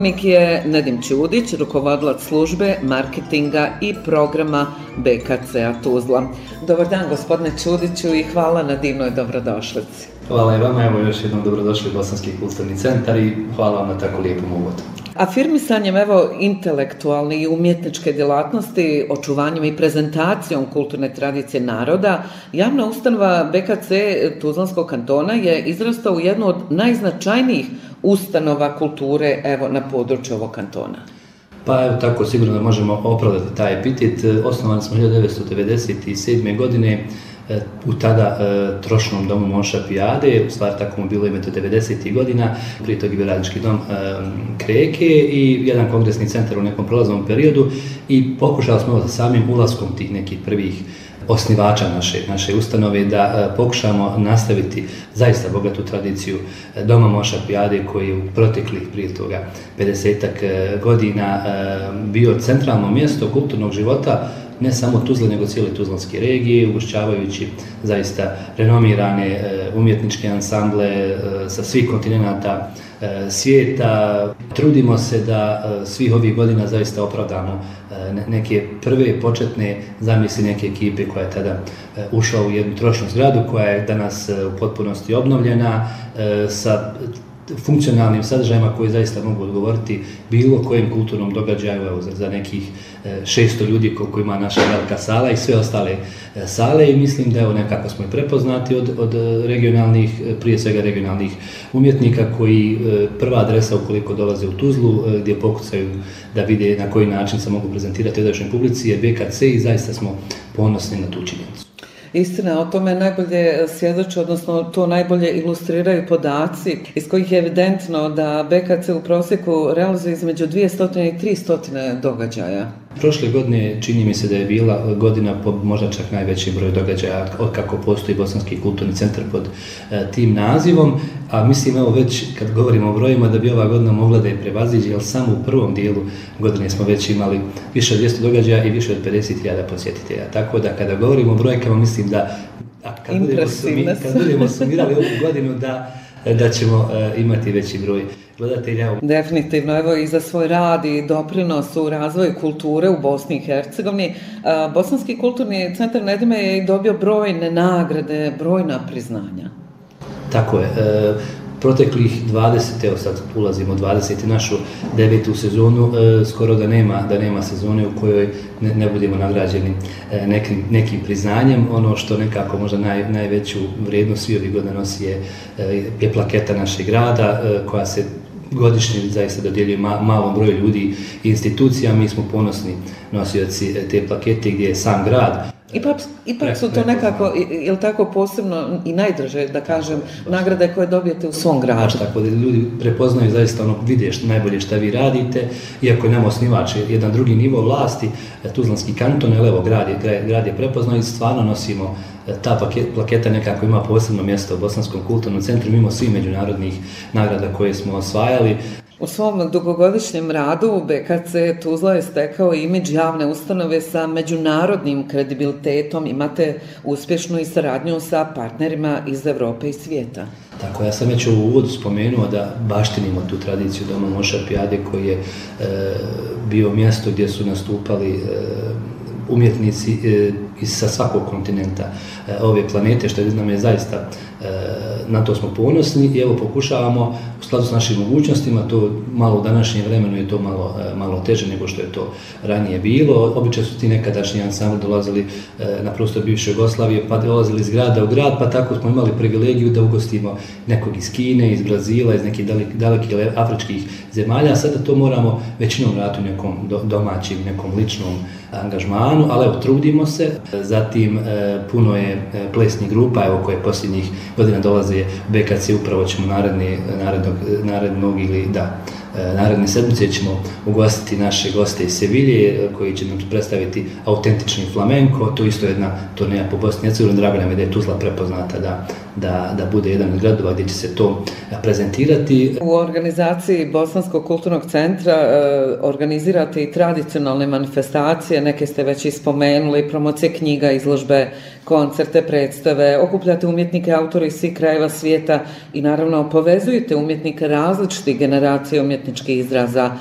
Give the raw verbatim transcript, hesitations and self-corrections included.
Nik je Nedim Ćudić, rukovodilac službe marketinga i programa B K C-a Tuzla. Dobar dan, gospodine Ćudiću, i hvala na divnoj dobrodošlici. Hvala i vama, evo još jednom dobrodošli u Bosanski kulturni centar i hvala vam na tako lijepom uvodu. Afirmisanjem evo intelektualne i umjetničke djelatnosti, očuvanjem i prezentacijom kulturne tradicije naroda, javna ustanova B K C Tuzlanskog kantona je izrastao u jednu od najznačajnijih ustanova kulture evo na području ovog kantona. Pa evo tako sigurno da možemo opravdati taj epitet. Osnovani smo hiljadu devetsto devedeset sedme. godine u tada e, trošnom domu Moša Pijade, u stvari tako mu bilo ime do devedesetih godina, prije tog je bio radnički dom e, Kreke i jedan kongresni centar u nekom prolaznom periodu i pokušali smo ovo sa samim ulaskom tih nekih prvih osnivača naše, naše ustanove da e, pokušamo nastaviti zaista bogatu tradiciju e, doma Moša Pijade koji je u proteklih prije toga pedesetak e, godina e, bio centralno mjesto kulturnog života ne samo Tuzle, nego cijele tuzlanske regije, ugošćavajući zaista renomirane e, umjetničke ansamble e, sa svih kontinenata e, svijeta. Trudimo se da e, svih ovih godina zaista opravdamo e, neke prve početne zamisli neke ekipe koja je tada e, ušla u jednu trošnu zgradu koja je danas e, u potpunosti obnovljena e, sa funkcionalnim sadržajima koji zaista mogu odgovoriti bilo kojem kulturnom događaju, evo, za, za nekih šesto ljudi koliko ima naša velika sala i sve ostale sale i mislim da evo nekako smo i prepoznati od, od regionalnih, prije svega regionalnih umjetnika koji prva adresa ukoliko dolaze u Tuzlu gdje pokucaju da vide na koji način se mogu prezentirati odašnjoj publici je B K C i zaista smo ponosni na tu činjenicu. Istina, o tome najbolje svjedoče, odnosno to najbolje ilustriraju podaci iz kojih je evidentno da B K C u prosjeku realizuje između dvjesto i tristo događaja. Prošle godine čini mi se da je bila godina po možda čak najveći broj događaja od kako postoji Bosanski kulturni centar pod e, tim nazivom, a mislim evo već kad govorimo o brojima da bi ova godina mogla da je prevaziđe, jer samo u prvom dijelu godine smo već imali više od dvjesto događaja i više od pedeset hiljada posjetitelja. Tako da kada govorimo o brojkama mislim da a kad, budemo, sumi, kad budemo sumirali ovu godinu da, da ćemo e, imati veći broj gledatelja. Definitivno, evo i za svoj rad i doprinos u razvoju kulture u Bosni i Hercegovini. Bosanski kulturni centar Nedime je dobio brojne nagrade, brojna priznanja. Tako je. E, proteklih dvadeset, evo sad ulazimo u dvadeset našu devetu sezonu, e, skoro da nema, da nema sezone u kojoj ne, ne budemo nagrađeni e, nekim, nekim priznanjem. Ono što nekako možda naj, najveću vrijednost svi ovih godina nosi je, e, je plaketa našeg grada e, koja se godišnje zaista dodjeljuje ma, malom broju ljudi i institucija. Mi smo ponosni nosioci te plakete gdje je sam grad. Ipak, ipak su to nekako, je li tako posebno i najdraže, da kažem, nagrade koje dobijete u svom gradu? Znači, tako da ljudi prepoznaju zaista ono, vide što, najbolje šta vi radite, iako je nam osnivač jedan drugi nivo vlasti, Tuzlanski kanton, ali evo, grad je, grad je prepoznao i stvarno nosimo ta plaketa nekako ima posebno mjesto u Bosanskom kulturnom centru, mimo svih međunarodnih nagrada koje smo osvajali. U svom dugogodišnjem radu B K C Tuzla je stekao imidž javne ustanove sa međunarodnim kredibilitetom. Imate uspješnu i saradnju sa partnerima iz Evrope i svijeta. Tako, ja sam već u uvodu spomenuo da baštinimo tu tradiciju doma Moša Pijade koji je e, bio mjesto gdje su nastupali e, umjetnici e, iz sa svakog kontinenta e, ove planete, što nam je zaista e, na to smo ponosni i evo pokušavamo u skladu s našim mogućnostima, to malo u današnjem vremenu je to malo, e, malo teže nego što je to ranije bilo. Obično su ti nekadašnji ansambli dolazili e, na prostor bivše Jugoslavije, pa dolazili iz grada u grad, pa tako smo imali privilegiju da ugostimo nekog iz Kine, iz Brazila, iz nekih dalekih, dalekih afričkih zemalja. Sada to moramo većinom raditi u nekom do, domaćim, nekom ličnom angažmanu, ali evo, trudimo se. Zatim e, puno je e, plesnih grupa, evo koje posljednjih godina dolaze B K C, upravo ćemo naredni, narednog, narednog ili da, e, naredne sedmice ćemo ugostiti naše goste iz Sevilje koji će nam predstaviti autentični flamenko, to isto jedna turneja po Bosni i Hercegovini. Drago nam je da je Tuzla prepoznata da da, da bude jedan od gradova gdje će se to prezentirati. U organizaciji Bosanskog kulturnog centra e, organizirate i tradicionalne manifestacije, neke ste već i spomenuli, promocije knjiga, izložbe, koncerte, predstave, okupljate umjetnike, autore iz svih krajeva svijeta i naravno povezujete umjetnike različitih generacija umjetničkih izraza.